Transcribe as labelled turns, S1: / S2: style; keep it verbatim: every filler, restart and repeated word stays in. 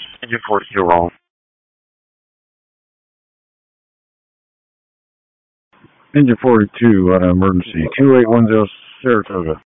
S1: Engine forty-two, roll. Engine forty-two, uh, emergency, two eight one zero Saratoga.